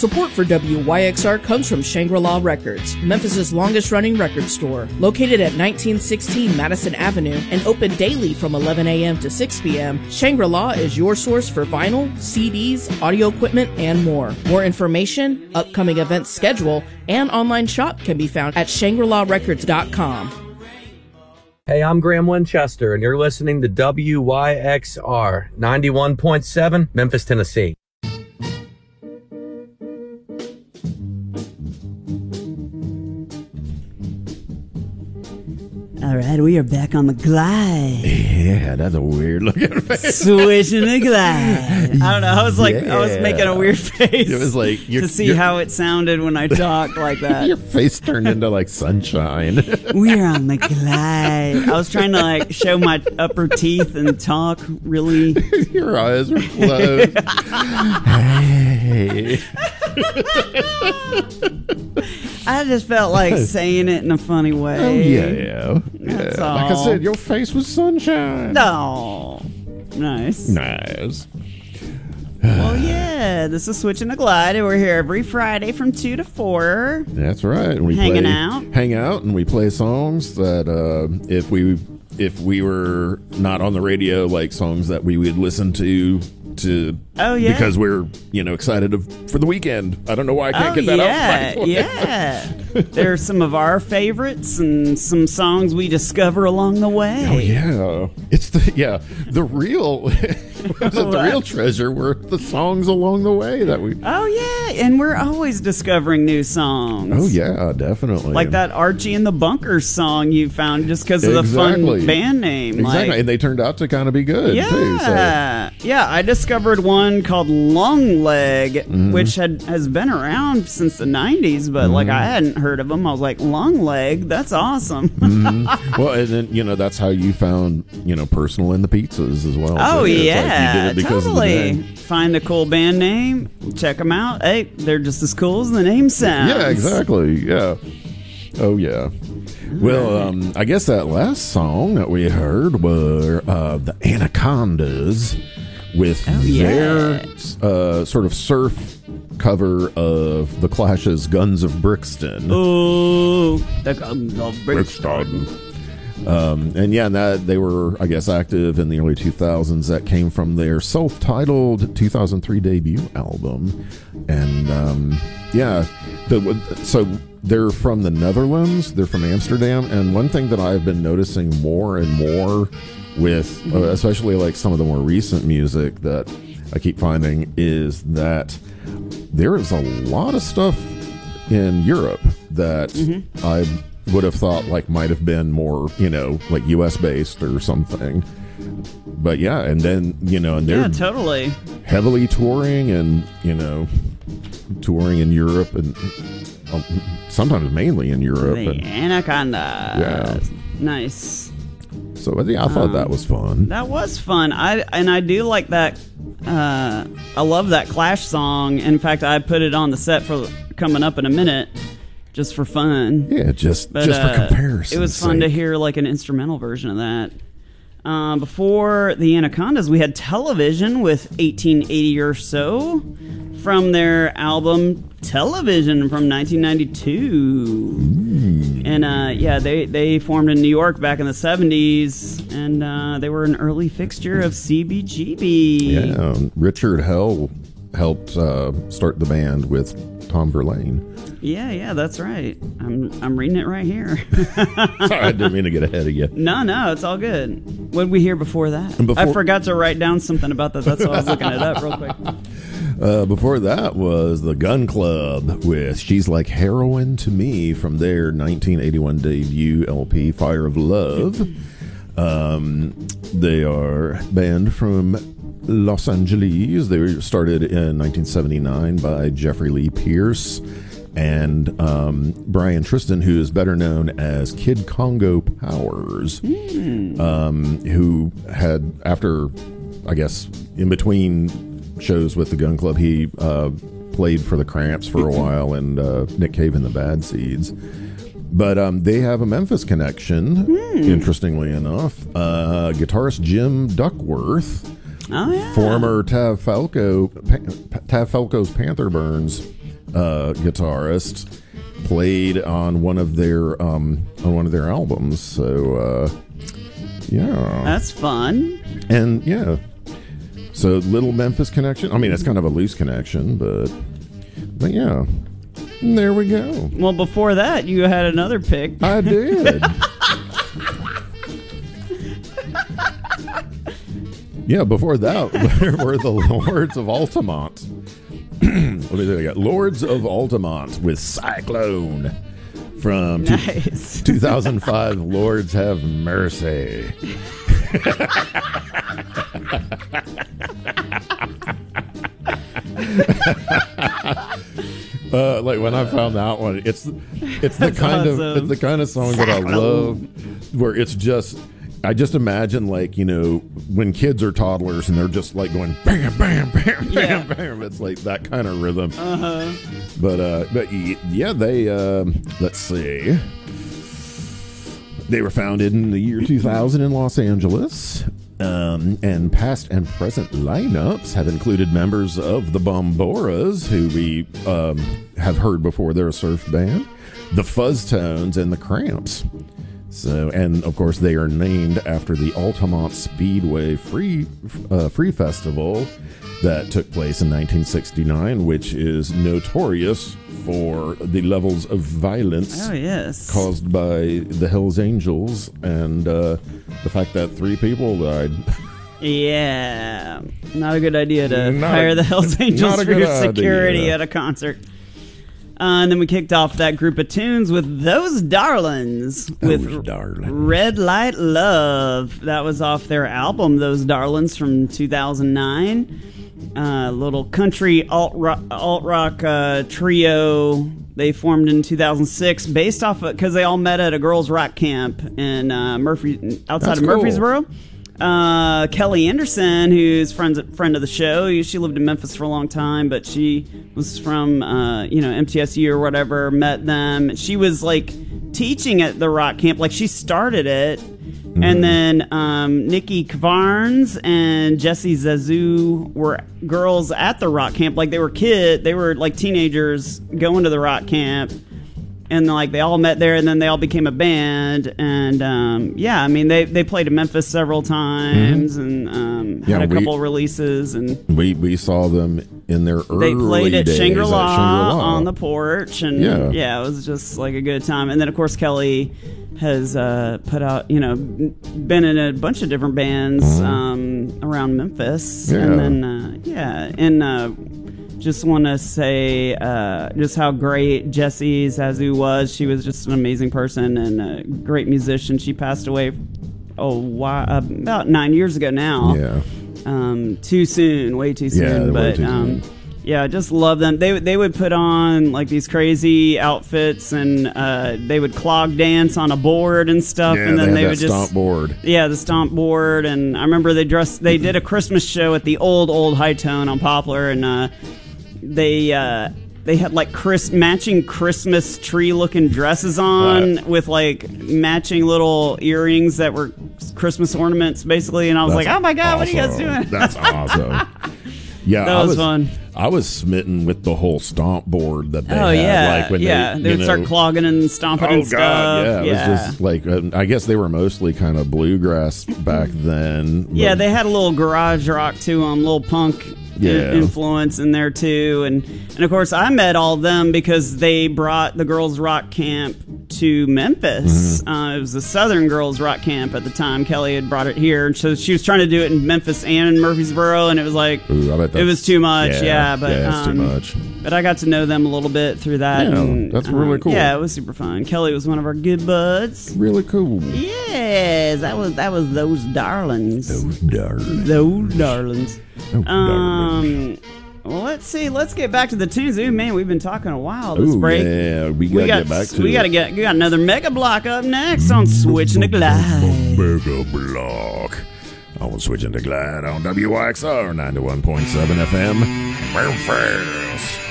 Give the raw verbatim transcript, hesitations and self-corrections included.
Support for W Y X R comes from Shangri-La Records, Memphis' longest-running record store. Located at nineteen sixteen Madison Avenue and open daily from eleven a.m. to six p.m., Shangri-La is your source for vinyl, C Ds, audio equipment, and more. More information, upcoming events schedule, and online shop can be found at shangri la records dot com. Hey, I'm Graham Winchester, and you're listening to W Y X R ninety-one point seven, Memphis, Tennessee. All right, we are back on the glide. Yeah, that's a weird looking face. Swishing the glide. I don't know. I was like, yeah. I was making a weird face. It was like to see how it sounded when I talked like that. Your face turned into like sunshine. We're on the glide. I was trying to like show my upper teeth and talk really. Your eyes were closed. Hey. I just felt like saying it in a funny way. Oh, yeah, yeah. That's yeah. all. Like I said, your face was sunshine. No. Nice. Nice. Well, yeah, this is Switching the Glide, and we're here every Friday from two to four. That's right. We Hanging play, out. Hang out, and we play songs that uh, if we if we were not on the radio, like songs that we would listen to to oh yeah because we're you know excited to, for the weekend. I don't know why I can't oh, get that yeah, out. Yeah, there's some of our favorites and some songs we discover along the way. Oh yeah, it's the yeah the real the real treasure were the songs along the way that we. Oh yeah, and we're always discovering new songs. Oh yeah, definitely. Like that Archie and the Bunkers song you found just because of exactly. the fun band name. Exactly, like, and they turned out to kind of be good. Yeah, too, so. yeah. I discovered one called Long Leg, mm-hmm. which had has been around since the nineties, but mm-hmm. like I hadn't heard of them. I was like, Long Leg, that's awesome. mm-hmm. Well, and then you know that's how you found you know Personal and the Pizzas as well. Oh so, yeah, like you did it because totally. Of the name. Find a cool band name, check them out. Hey, they're just as cool as the name sounds. Yeah, exactly. Yeah. Oh yeah. Well, um, I guess that last song that we heard were uh, the Anacondas with oh, yeah. their uh, sort of surf cover of The Clash's Guns of Brixton. Oh, the Guns of Brixton. Um, and yeah, and that they were, I guess, active in the early two thousands. That came from their self-titled two thousand three debut album. And um, yeah, the, so they're from the Netherlands. They're from Amsterdam. And one thing that I've been noticing more and more with, uh, especially like some of the more recent music that I keep finding, is that there is a lot of stuff in Europe that mm-hmm. I would have thought like might have been more, you know, like U S based or something. But yeah, and then, you know, and they're yeah, totally heavily touring and, you know, touring in Europe and um, sometimes mainly in Europe. The and, Anaconda. Yeah. Nice. So yeah, I thought um, that was fun. That was fun. I and I do like that. Uh, I love that Clash song. In fact, I put it on the set for coming up in a minute, just for fun. Yeah, just but, just uh, for comparison. It was fun sake. to hear like an instrumental version of that. Uh, before the Anacondas, we had Television with eighteen eighty or so from their album Television from nineteen ninety-two. Mm. And uh, yeah, they, they formed in New York back in the seventies, and uh, they were an early fixture of C B G B. Yeah, Richard Hell helped uh, start the band with Tom Verlaine. Yeah, yeah, that's right. I'm I'm reading it right here. Sorry, I didn't mean to get ahead of you. No, no, it's all good. What did we hear before that? Before, I forgot to write down something about that. That's why I was looking it up real quick. Uh, before that was the Gun Club with She's Like Heroin to Me from their nineteen eighty-one debut L P, Fire of Love. Um, they are a band from Los Angeles. They were started in nineteen seventy-nine by Jeffrey Lee Pierce and um, Brian Tristan, who is better known as Kid Congo Powers, mm. um, who had, after, I guess, in between shows with the Gun Club, he uh, played for the Cramps for a while and uh, Nick Cave and the Bad Seeds. But um, they have a Memphis connection, mm. interestingly enough. Uh, guitarist Jim Duckworth, oh, yeah. former Tav Falco, pa- Tav Falco's Panther Burns uh, guitarist, played on one of their um, on one of their albums. So uh, yeah, That's fun. and yeah, so little Memphis connection. I mean, it's kind of a loose connection, but but yeah, there we go. Well, before that, you had another pick. I did. Yeah, before that, there were the Lords of Altamont. Let me see, I got Lords of Altamont with Cyclone from two- Nice. two thousand five. Lords Have Mercy. Uh, like when I found that one, it's it's the That's kind awesome. of it's the kind of song that I love, where it's just I just imagine like you know when kids are toddlers and they're just like going bam bam bam Yeah. bam bam. It's like that kind of rhythm. Uh huh. But uh, but y- yeah, they um, let's see, they were founded in the year two thousand in Los Angeles. Um, and past and present lineups have included members of the Bomboras, who we um, have heard before. They're a surf band, the Fuzztones, and the Cramps. So, and of course, they are named after the Altamont Speedway Free uh, Free Festival that took place in nineteen sixty-nine, which is notorious for the levels of violence Oh, yes. caused by the Hells Angels and uh, the fact that three people died. Yeah. Not a good idea to Not hire a- the Hells Angels not a for your good security idea. at a concert. Uh, and then we kicked off that group of tunes with Those Darlings with Those Darlings. Red Light Love. That was off their album, Those Darlings, from two thousand nine. Uh, little country alt rock, alt rock uh, trio. They formed in two thousand six, based off of because they all met at a girls' rock camp in uh, Murphy, outside That's of cool. Murfreesboro. Uh, Kelly Anderson, who's friends friend of the show, she lived in Memphis for a long time, but she was from uh, you know M T S U or whatever. Met them. She was like teaching at the rock camp, like she started it. And then um, Nikki Kvarns and Jessie Zazu were girls at the rock camp. Like they were kid, they were like teenagers going to the rock camp, and like they all met there, and then they all became a band. And um, yeah, I mean they, they played in Memphis several times, and um, Yeah, had a we- couple releases, and We we saw them in their early they played at days Shangri-La, at Shangri-La. on the porch, and Yeah. yeah. it was just like a good time. And then of course Kelly has uh, put out, you know, been in a bunch of different bands um, around Memphis, Yeah. and then uh, yeah, and uh, just want to say uh, just how great Jessie Zazu was. She was just an amazing person and a great musician. She passed away oh why, about nine years ago now. Yeah. Um, too soon, way too soon. Yeah, way but too um, soon. yeah, I just love them. They would- they would put on like these crazy outfits, and uh, they would clog dance on a board and stuff, Yeah, and then they, they, had would that just stomp board. yeah, the stomp board. And I remember they dressed. They did a Christmas show at the old old High Tone on Poplar, and uh, they. Uh, they had like Chris matching Christmas tree looking dresses on Right. with like matching little earrings that were Christmas ornaments basically, and I was That's like, oh my god, what are you guys awesome. doing? That's awesome. Yeah, That I was was fun. I was smitten with the whole stomp board that they Oh had. yeah, like when yeah. they, They you would start know- clogging and stomping Oh and stuff. god, yeah, it yeah. was just like um, I guess they were mostly kind of bluegrass back then. Yeah, but- they had a little garage rock to them, little punk i- Yeah. influence in there too, and and of course I met all of them because they brought the girls' rock camp to Memphis. Mm-hmm. Uh, it was the Southern Girls Rock Camp at the time. Kelly had brought it here, and so she was trying to do it in Memphis and in Murfreesboro, and it was like Ooh, I bet it that's- was too much. Yeah, but yeah, it's um, too much. But I got to know them a little bit through that. Yeah, and, that's really um, cool. Yeah, it was super fun. Kelly was one of our good buds. Really cool. Yes, that was that was those darlings. Those darlings. Those darlings. Those darlings. Um, well, let's see. Let's get back to the tunes. Ooh, man, we've been talking a while this Ooh, break. yeah, we gotta we got get back to we it. gotta get we got another mega block up next on Switching to Glide. Mega Block. I was switching to Glide on W Y X R ninety-one point seven F M. Welfare.